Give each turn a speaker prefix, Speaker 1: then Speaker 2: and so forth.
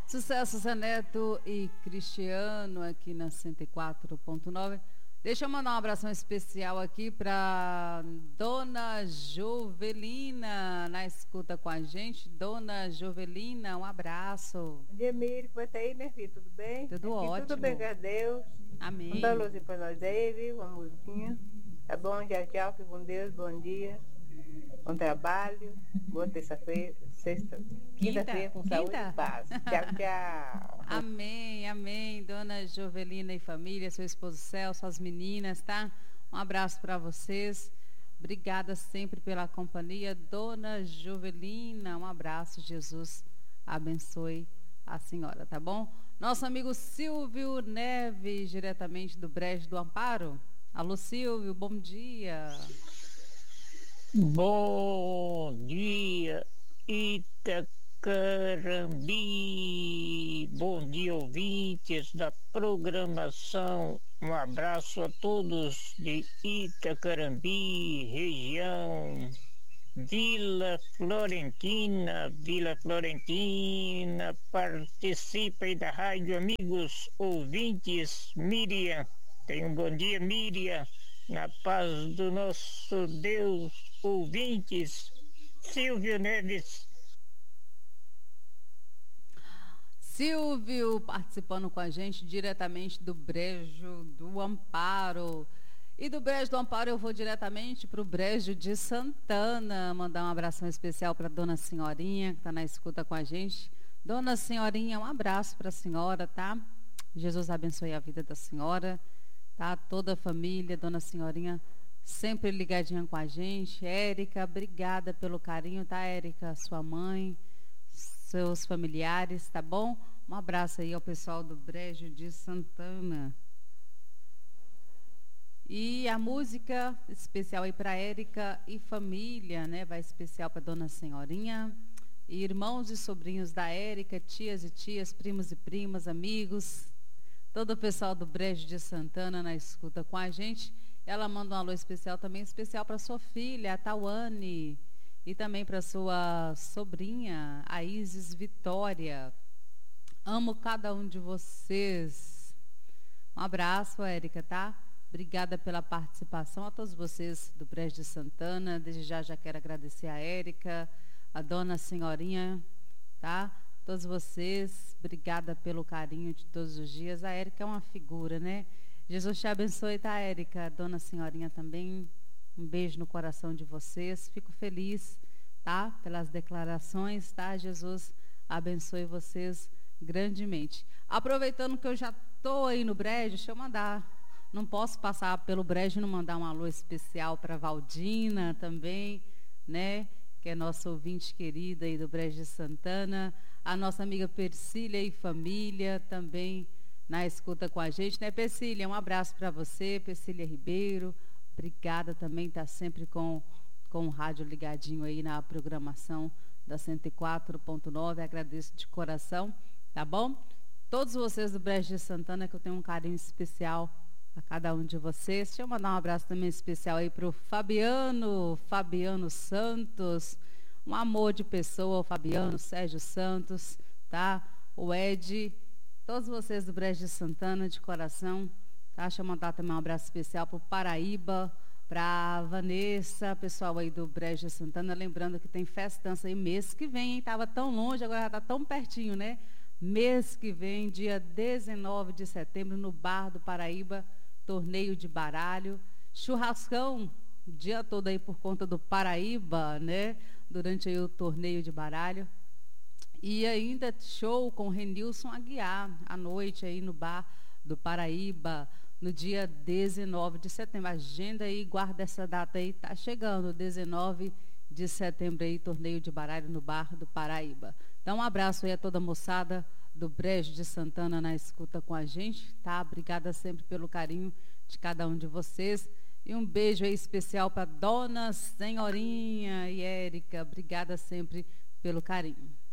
Speaker 1: Sucesso, Zé Neto e Cristiano aqui na 104.9. Deixa eu mandar um abração especial aqui para Dona Jovelina, na escuta com a gente. Dona Jovelina, um abraço.
Speaker 2: Bom dia, Miri, como é que tá aí, minha filha? Tudo bem?
Speaker 1: Tudo
Speaker 2: aqui,
Speaker 1: ótimo.
Speaker 2: Tudo bem, graças a Deus.
Speaker 1: Amém.
Speaker 2: Manda um alôzinho pra nós aí, viu? Uma musiquinha. Tá bom? Tchau, tchau. Fique com Deus. Bom dia. Bom trabalho. Boa terça-feira. Quinta-feira com saúde e paz. Tchau, tchau.
Speaker 1: Amém, amém. Dona Jovelina e família, seu esposo Celso, as meninas, tá? Um abraço para vocês. Obrigada sempre pela companhia. Dona Jovelina, um abraço. Jesus abençoe a senhora, tá bom? Nosso amigo Silvio Neves, diretamente do Brejo do Amparo. Alô, Silvio, bom dia.
Speaker 3: Bom dia, Itacarambi. Bom dia, ouvintes da programação. Um abraço a todos de Itacarambi, região. Vila Florentina, participa aí da rádio, amigos ouvintes. Miriam, tenha um bom dia, Miriam, na paz do nosso Deus, ouvintes. Silvio Neves.
Speaker 1: Silvio participando com a gente diretamente do Brejo do Amparo. E do Brejo do Amparo eu vou diretamente para o Brejo de Santana, mandar um abração especial para Dona Senhorinha, que está na escuta com a gente. Dona Senhorinha, um abraço para a senhora, tá? Jesus abençoe a vida da senhora, tá? Toda a família, Dona Senhorinha, sempre ligadinha com a gente. Érica, obrigada pelo carinho, tá, Érica? Sua mãe, seus familiares, tá bom? Um abraço aí ao pessoal do Brejo de Santana. E a música especial aí para Érica e família, né? Vai especial para Dona Senhorinha, e irmãos e sobrinhos da Érica, tias e tias, primos e primas, amigos, todo o pessoal do Brejo de Santana na escuta com a gente. Ela manda um alô especial também, especial para sua filha, a Tawane, e também para sua sobrinha, a Isis Vitória. Amo cada um de vocês. Um abraço, Érica, tá? Obrigada pela participação a todos vocês do Brejo de Santana. Desde já quero agradecer a Érica, a Dona Senhorinha, tá? Todos vocês, obrigada pelo carinho de todos os dias. A Érica é uma figura, né? Jesus te abençoe, tá, Érica? A Dona Senhorinha também, um beijo no coração de vocês. Fico feliz, tá? Pelas declarações, tá? Jesus abençoe vocês grandemente. Aproveitando que eu já tô aí no Brejo, deixa eu mandar. Não posso passar pelo Brejo e não mandar um alô especial para Valdina também, né? Que é nossa ouvinte querida aí do Brejo de Santana. A nossa amiga Persília e família também na escuta com a gente, né, Persília? Um abraço para você, Persília Ribeiro. Obrigada também, tá sempre com o rádio ligadinho aí na programação da 104.9. Agradeço de coração, tá bom? Todos vocês do Brejo de Santana, que eu tenho um carinho especial a cada um de vocês. Deixa eu mandar um abraço também especial aí para o Fabiano Santos, um amor de pessoa, o Fabiano, Sérgio Santos, tá? O Ed, todos vocês do Brejo de Santana, de coração, tá? Deixa eu mandar também um abraço especial para o Paraíba, para a Vanessa, pessoal aí do Brejo de Santana, lembrando que tem festança aí mês que vem, hein? Tava tão longe, agora já está tão pertinho, né? Mês que vem, dia 19 de setembro, no Bar do Paraíba, torneio de baralho, churrascão o dia todo aí por conta do Paraíba, né? Durante aí o torneio de baralho. E ainda show com Renilson Aguiar, à noite aí no Bar do Paraíba, no dia 19 de setembro. Agenda aí, guarda essa data aí, tá chegando, 19 de setembro aí, torneio de baralho no Bar do Paraíba. Então, um abraço aí a toda a moçada do Brejo de Santana na escuta com a gente, tá? Obrigada sempre pelo carinho de cada um de vocês. E um beijo aí especial para Dona Senhorinha e Érica. Obrigada sempre pelo carinho.